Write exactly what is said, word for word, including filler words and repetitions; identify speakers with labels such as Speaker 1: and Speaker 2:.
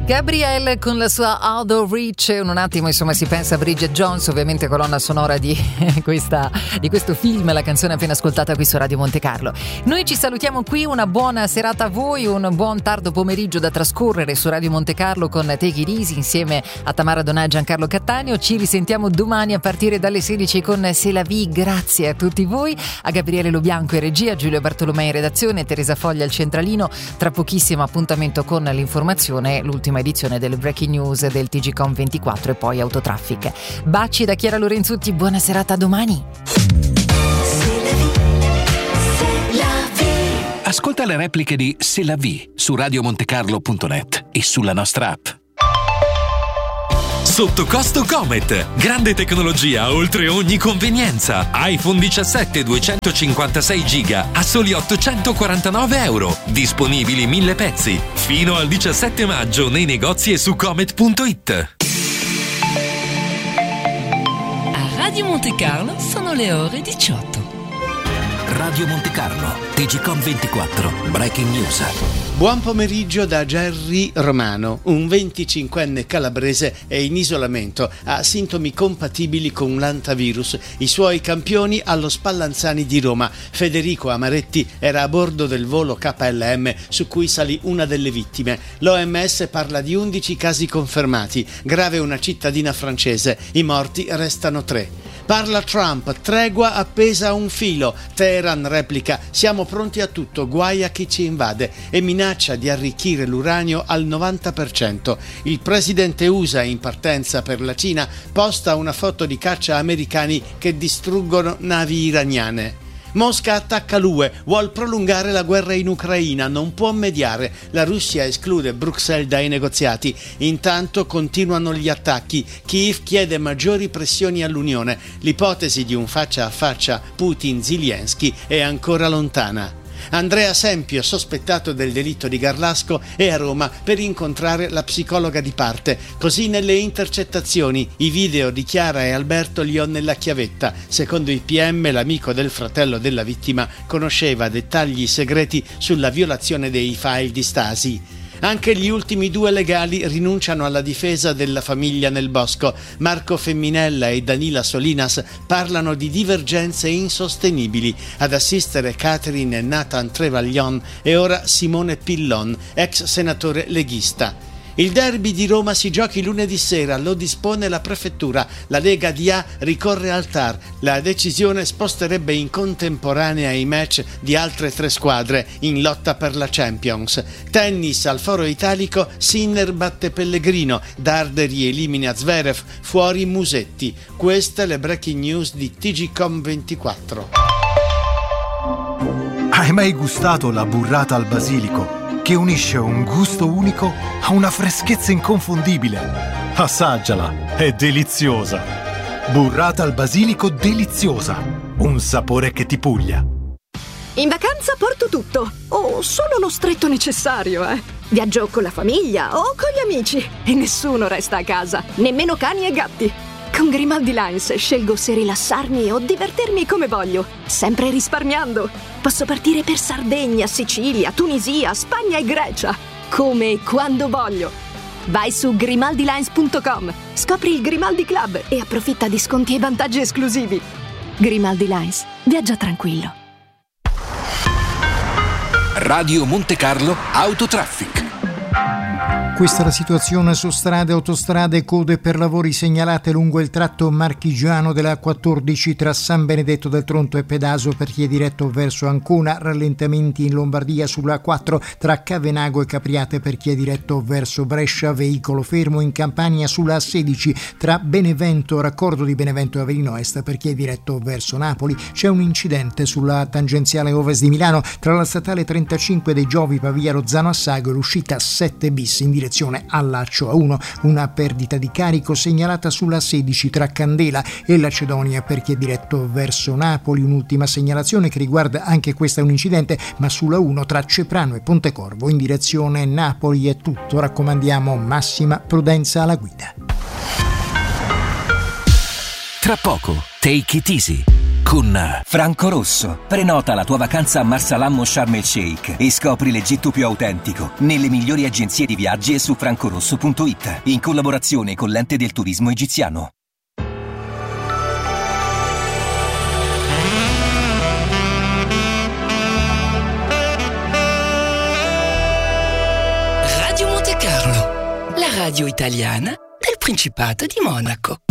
Speaker 1: Gabrielle con la sua Out of Reach. In un attimo insomma si pensa a Bridget Jones, ovviamente colonna sonora di, questa, di questo film, la canzone appena ascoltata qui su Radio Monte Carlo. Noi ci salutiamo qui, una buona serata a voi, un buon tardo pomeriggio da trascorrere su Radio Monte Carlo con Take It Easy insieme a Tamara Donà e Giancarlo Cattaneo. Ci risentiamo domani a partire dalle sedici con C'est la vie. Grazie a tutti voi, a Gabriele Lobianco in regia, Giulio Bartolomei in redazione, Teresa Foglia al centralino. Tra pochissimo appuntamento con l'informazione, l'ultima edizione delle Breaking News del T G Com ventiquattro e poi Autotraffic. Baci da Chiara Lorenzutti, buona serata, a domani.
Speaker 2: Ascolta le repliche di C'est la vie su radiomontecarlo punto net e sulla nostra app.
Speaker 3: Sotto costo Comet, grande tecnologia oltre ogni convenienza. iPhone diciassette duecentocinquantasei giga a soli ottocentoquarantanove euro. Disponibili mille pezzi. Fino al diciassette maggio nei negozi e su comet punto it.
Speaker 4: A Radio Monte Carlo sono le ore diciotto.
Speaker 2: Radio Monte Carlo, T G Com ventiquattro, Breaking News.
Speaker 5: Buon pomeriggio da Gerry Romano. Un venticinquenne calabrese è in isolamento, ha sintomi compatibili con l'antavirus. I suoi campioni allo Spallanzani di Roma. Federico Amaretti era a bordo del volo K L M su cui salì una delle vittime. L'O M S parla di undici casi confermati. Grave una cittadina francese. I morti restano tre. Parla Trump, tregua appesa a un filo. Teheran replica, siamo pronti a tutto, guai a chi ci invade, e minaccia di arricchire l'uranio al novanta per cento. Il presidente U S A in partenza per la Cina posta una foto di caccia americani che distruggono navi iraniane. Mosca attacca l'U E, vuol prolungare la guerra in Ucraina, non può mediare. La Russia esclude Bruxelles dai negoziati. Intanto continuano gli attacchi. Kiev chiede maggiori pressioni all'Unione. L'ipotesi di un faccia a faccia Putin-Zelensky è ancora lontana. Andrea Sempio, sospettato del delitto di Garlasco, è a Roma per incontrare la psicologa di parte. Così nelle intercettazioni i video di Chiara e Alberto li ho nella chiavetta. Secondo i P M l'amico del fratello della vittima conosceva dettagli segreti sulla violazione dei file di Stasi. Anche gli ultimi due legali rinunciano alla difesa della famiglia nel bosco. Marco Femminella e Danila Solinas parlano di divergenze insostenibili. Ad assistere Catherine e Nathan Trevaglion e ora Simone Pillon, ex senatore leghista. Il derby di Roma si giochi lunedì sera, lo dispone la prefettura. La Lega D A ricorre al T A R. La decisione sposterebbe in contemporanea i match di altre tre squadre in lotta per la Champions. Tennis al Foro Italico, Sinner batte Pellegrino, Darderi elimina Zverev, fuori Musetti. Queste le breaking news di T G Com ventiquattro.
Speaker 6: Hai mai gustato la burrata al basilico, che unisce un gusto unico a una freschezza inconfondibile? Assaggiala, è deliziosa. Burrata al basilico deliziosa, un sapore che ti puglia.
Speaker 7: In vacanza porto tutto, o solo lo stretto necessario, eh. Viaggio con la famiglia o con gli amici e nessuno resta a casa, nemmeno cani e gatti. Con Grimaldi Lines scelgo se rilassarmi o divertirmi come voglio, sempre risparmiando. Posso partire per Sardegna, Sicilia, Tunisia, Spagna e Grecia, come e quando voglio. Vai su grimaldi lines punto com, scopri il Grimaldi Club e approfitta di sconti e vantaggi esclusivi. Grimaldi Lines, viaggia tranquillo.
Speaker 2: Radio Monte Carlo Autotraffic.
Speaker 8: Questa è la situazione su strade, autostrade, code per lavori segnalate lungo il tratto marchigiano della quattordici tra San Benedetto del Tronto e Pedaso per chi è diretto verso Ancona, rallentamenti in Lombardia sulla quattro tra Cavenago e Capriate per chi è diretto verso Brescia, veicolo fermo in Campania sulla sedici tra Benevento, raccordo di Benevento e Avellino Est per chi è diretto verso Napoli. C'è un incidente sulla tangenziale ovest di Milano tra la statale trentacinque dei Giovi Pavia Rozzano Assago e l'uscita sette bis in direzione all'Accio A uno, una perdita di carico segnalata sulla sedici tra Candela e Lacedonia per chi è diretto verso Napoli. Un'ultima segnalazione che riguarda anche questa un incidente, ma sulla uno tra Ceprano e Pontecorvo in direzione Napoli. È tutto, raccomandiamo massima prudenza alla guida.
Speaker 2: Tra poco, Take It Easy. con
Speaker 9: Franco Rosso. Prenota la tua vacanza a Marsalam o Sharm el Sheikh e scopri l'Egitto più autentico nelle migliori agenzie di viaggi e su francorosso punto it, in collaborazione con l'Ente del Turismo Egiziano.
Speaker 4: Radio Monte Carlo, la radio italiana del Principato di Monaco.